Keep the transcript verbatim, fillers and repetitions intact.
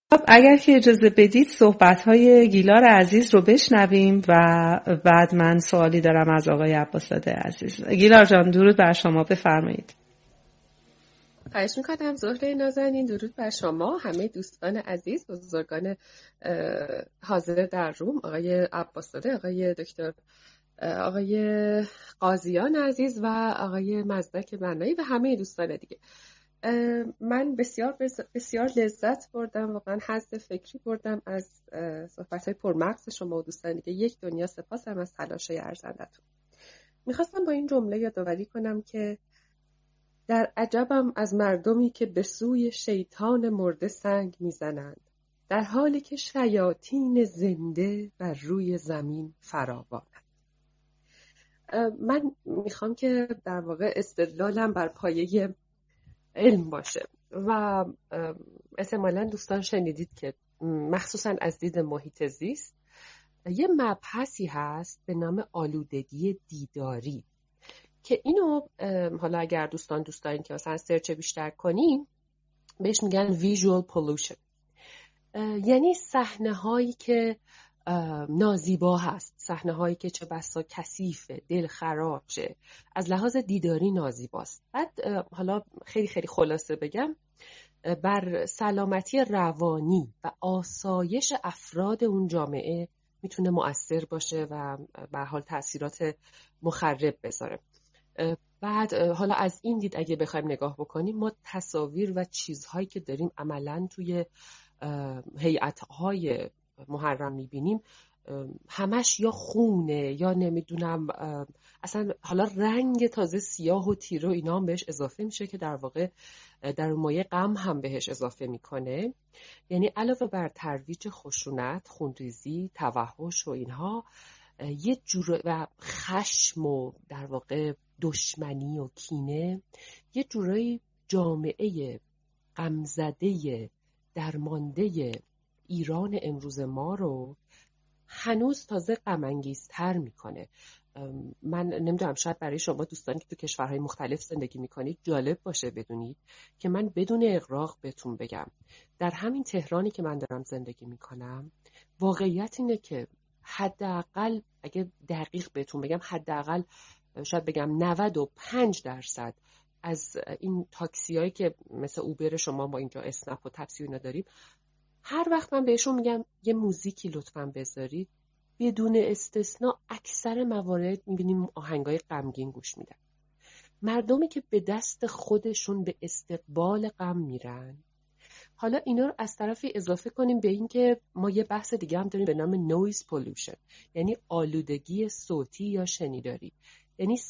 اگر که اجازه بدید صحبت‌های گیلار عزیز رو بشنویم و بعد من سوالی دارم از آقای عباس‌زاده عزیز. گیلار جان درود بر شما، بفرمایید. خواهش میکنم زهره نازنین. درود بر شما، همه دوستان عزیز، بزرگان حاضر در روم، آقای عباس‌زاده، آقای دکتر، آقای قاضیان عزیز و آقای مزدک بنایی و همه دوستان دیگه. من بسیار بسیار لذت بردم، واقعا حظ فکری بردم از صحبت‌های پرمغز شما و دوستان دیگه. یک دنیا سپاسم از تلاش ارزندتون. میخواستم با این جمله یادآوری کنم که در عجبم از مردمی که به سوی شیطان مرده سنگ میزنند، در حالی که شیاطین زنده بر روی زمین فراوانند. من میخوام که در واقع استدلالم بر پایه علم باشه و احتمالاً دوستان شنیدید که مخصوصاً از دید محیط زیست یه مبحثی هست به نام آلودگی دیداری که اینو حالا اگر دوستان دوست دارین که مثلا سرچ بیشتر کنین بهش میگن visual pollution، یعنی صحنه هایی که نازیبا هست، صحنه هایی که چه بسا کثیفه، دلخراشه، از لحاظ دیداری نازیباست. بعد حالا خیلی خیلی خلاصه بگم، بر سلامتی روانی و آسایش افراد اون جامعه میتونه مؤثر باشه و به هر حال تأثیرات مخرب بذاره. بعد حالا از این دید اگه بخوایم نگاه بکنیم، ما تصاویر و چیزهایی که داریم عملاً توی هیئت‌های محرم میبینیم همش یا خونه یا نمیدونم اصلا حالا رنگ تازه سیاه و تیره و اینا هم بهش اضافه میشه که در واقع در مایه غم هم بهش اضافه میکنه. یعنی علاوه بر ترویج خشونت، خونریزی، توحش و اینها، یه جور و خشم و در واقع دشمنی و کینه، یه جورایی جامعه غمزده درمانده ایران امروز ما رو هنوز تازه غم انگیزتر میکنه. من نمیدونم، شاید برای شما دوستانی که تو کشورهای مختلف زندگی میکنید جالب باشه بدونید که من بدون اغراق بهتون بگم در همین تهرانی که من دارم زندگی میکنم، واقعیت اینه که حداقل اگه دقیق بهتون بگم حداقل شاید بگم نود و پنج درصد از این تاکسیایی که مثل اوبر شما ما اینجا اسنپ و تپسی اینا داریم، هر وقت من بهشون میگم یه موزیکی لطفاً بذارید، بدون استثناء اکثر موارد میبینیم آهنگای غمگین گوش میدن. مردمی که به دست خودشون به استقبال غم میرن. حالا اینا رو از طرفی اضافه کنیم به این که ما یه بحث دیگه هم داریم به نام نویز پولوشن، یعنی آلودگی صوتی یا شنیداری. یعنی